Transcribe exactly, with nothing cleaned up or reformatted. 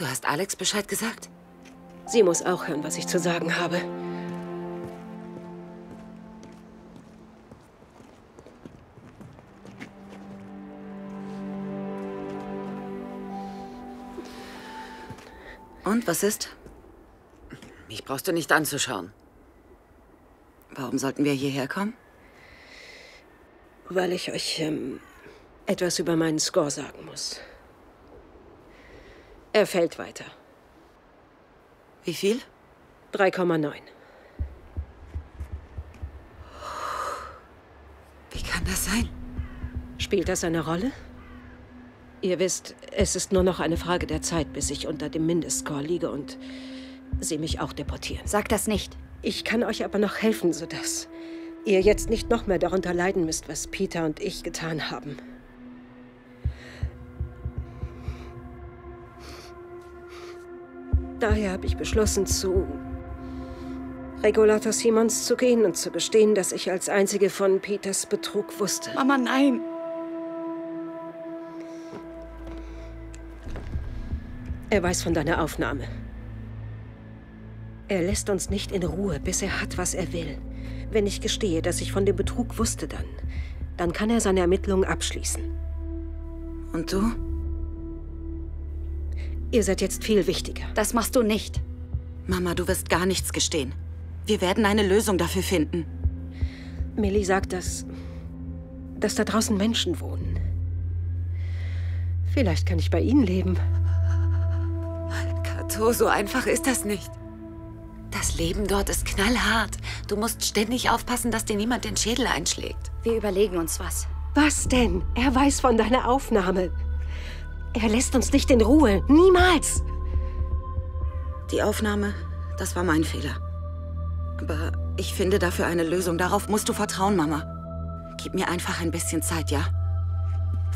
Du hast Alex Bescheid gesagt? Sie muss auch hören, was ich zu sagen habe. Und, was ist? Mich brauchst du nicht anzuschauen. Warum sollten wir hierher kommen? Weil ich euch ähm, etwas über meinen Score sagen muss. Er fällt weiter. Wie viel? drei Komma neun. Wie kann das sein? Spielt das eine Rolle? Ihr wisst, es ist nur noch eine Frage der Zeit, bis ich unter dem Mindestscore liege und sie mich auch deportieren. Sag das nicht. Ich kann euch aber noch helfen, sodass ihr jetzt nicht noch mehr darunter leiden müsst, was Peter und ich getan haben. Daher habe ich beschlossen, zu Regulator Simons zu gehen und zu gestehen, dass ich als Einzige von Peters Betrug wusste. Mama, nein. Er weiß von deiner Aufnahme. Er lässt uns nicht in Ruhe, bis er hat, was er will. Wenn ich gestehe, dass ich von dem Betrug wusste, dann, dann kann er seine Ermittlungen abschließen. Und du? Ihr seid jetzt viel wichtiger. Das machst du nicht. Mama, du wirst gar nichts gestehen. Wir werden eine Lösung dafür finden. Millie sagt, dass, dass da draußen Menschen wohnen. Vielleicht kann ich bei ihnen leben. Kato, so einfach ist das nicht. Das Leben dort ist knallhart. Du musst ständig aufpassen, dass dir niemand den Schädel einschlägt. Wir überlegen uns was. Was denn? Er weiß von deiner Aufnahme. Er lässt uns nicht in Ruhe. Niemals! Die Aufnahme, das war mein Fehler. Aber ich finde dafür eine Lösung. Darauf musst du vertrauen, Mama. Gib mir einfach ein bisschen Zeit, ja?